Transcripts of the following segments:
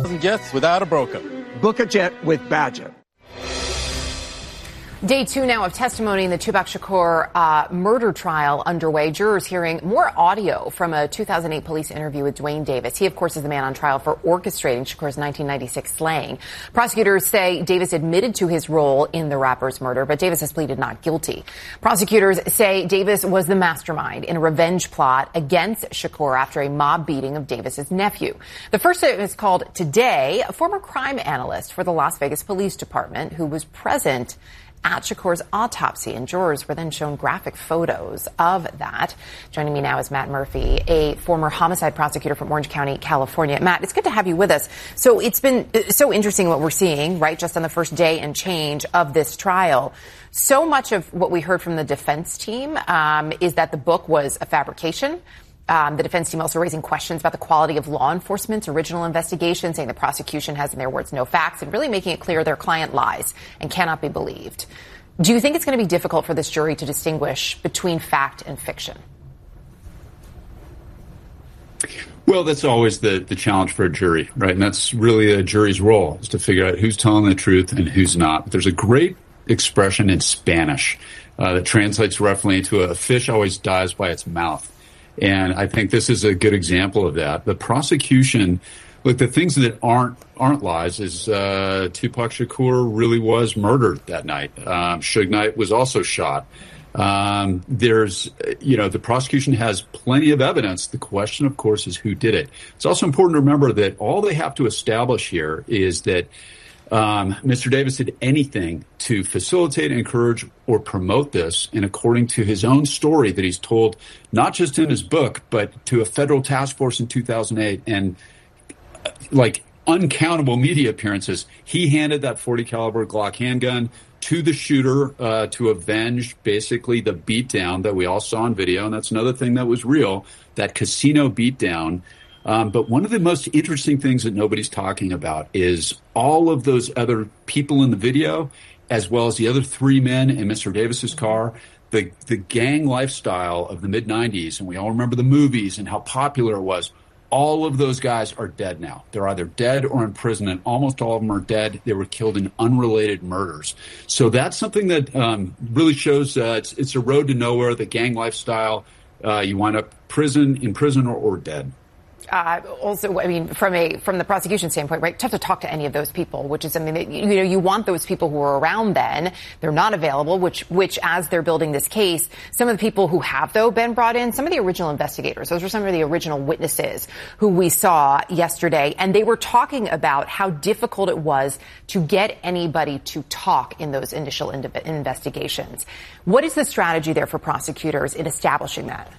Jets without a broker. Book a jet with Badger. Day 2 now of testimony in the Tupac Shakur murder trial underway. Jurors hearing more audio from a 2008 police interview with Duane Davis. He, of course, is the man on trial for orchestrating Shakur's 1996 slaying. Prosecutors say Davis admitted to his role in the rapper's murder, but Davis has pleaded not guilty. Prosecutors say Davis was the mastermind in a revenge plot against Shakur after a mob beating of Davis's nephew. The first witness called today, a former crime analyst for the Las Vegas Police Department who was present at Shakur's autopsy, and jurors were then shown graphic photos of that. Joining me now is Matt Murphy, a former homicide prosecutor from Orange County, California. Matt, it's good to have you with us. So it's been so interesting what we're seeing, right, just on the first day and change of this trial. So much of what we heard from the defense team is that the book was a fabrication. The defense team also raising questions about the quality of law enforcement's original investigation, saying the prosecution has, in their words, no facts, and really making it clear their client lies and cannot be believed. Do you think it's going to be difficult for this jury to distinguish between fact and fiction? Well, that's always the challenge for a jury, right? And that's really a jury's role, is to figure out who's telling the truth and who's not. But there's a great expression in Spanish that translates roughly into a fish always dies by its mouth. And I think this is a good example of that. The prosecution, look, the things that aren't lies is Tupac Shakur really was murdered that night. Suge Knight was also shot. The prosecution has plenty of evidence. The question, of course, is who did it. It's also important to remember that all they have to establish here is that Mr. Davis did anything to facilitate, encourage, or promote this, and according to his own story that he's told, not just in his book, but to a federal task force in 2008 and uncountable media appearances, he handed that .40 caliber Glock handgun to the shooter to avenge basically the beatdown that we all saw on video, and that's another thing that was real, that casino beatdown. But one of the most interesting things that nobody's talking about is all of those other people in the video, as well as the other 3 men in Mr. Davis's car, the gang lifestyle of the mid-'90s, and we all remember the movies and how popular it was. All of those guys are dead now. They're either dead or in prison, and almost all of them are dead. They were killed in unrelated murders. So that's something that really shows it's a road to nowhere, the gang lifestyle. You wind up in prison or dead. Also, I mean, from the prosecution standpoint, right, tough to talk to any of those people, which is something that, you want those people who were around then. They're not available, which as they're building this case, some of the people who have, though, been brought in, some of the original investigators, those were some of the original witnesses who we saw yesterday, and they were talking about how difficult it was to get anybody to talk in those initial investigations. What is the strategy there for prosecutors in establishing that?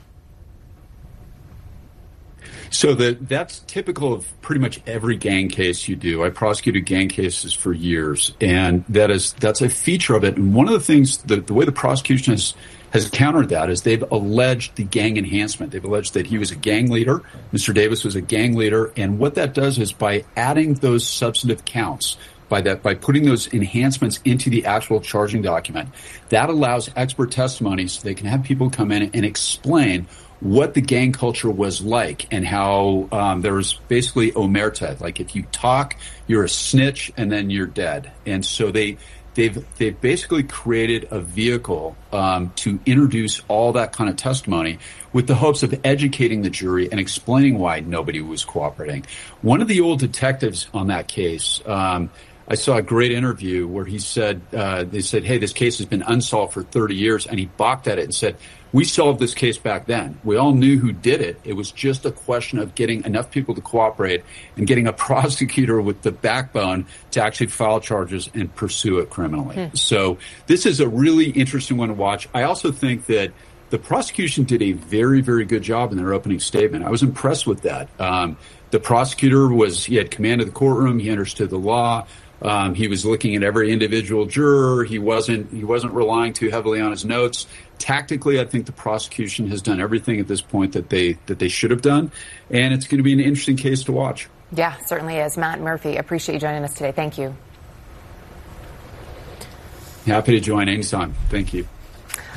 So that's typical of pretty much every gang case you do. I prosecuted gang cases for years, and that's a feature of it. And one of the things, the way the prosecution has countered that is they've alleged the gang enhancement. They've alleged that he was a gang leader. Mr. Davis was a gang leader. And what that does is by adding those substantive counts, by putting those enhancements into the actual charging document, that allows expert testimony so they can have people come in and explain what the gang culture was like and how there was basically omerta, like if you talk, you're a snitch and then you're dead. And so they've basically created a vehicle to introduce all that kind of testimony with the hopes of educating the jury and explaining why nobody was cooperating. One of the old detectives on that case, I saw a great interview where he said, they said, hey, this case has been unsolved for 30 years. And he balked at it and said, we solved this case back then. We all knew who did it. It was just a question of getting enough people to cooperate and getting a prosecutor with the backbone to actually file charges and pursue it criminally. So this is a really interesting one to watch. I also think that the prosecution did a very, very good job in their opening statement. I was impressed with that. The prosecutor he had command of the courtroom. He understood the law. He was looking at every individual juror. He wasn't relying too heavily on his notes. Tactically, I think the prosecution has done everything at this point that they should have done, and it's going to be an interesting case to watch. Yeah, certainly is. Matt Murphy, appreciate you joining us today. Thank you. Happy to join anytime. Thank you.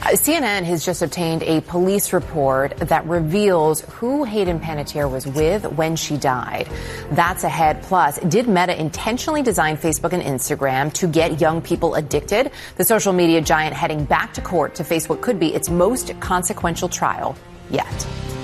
CNN has just obtained a police report that reveals who Hayden Panettiere was with when she died. That's ahead. Plus, did Meta intentionally design Facebook and Instagram to get young people addicted? The social media giant heading back to court to face what could be its most consequential trial yet.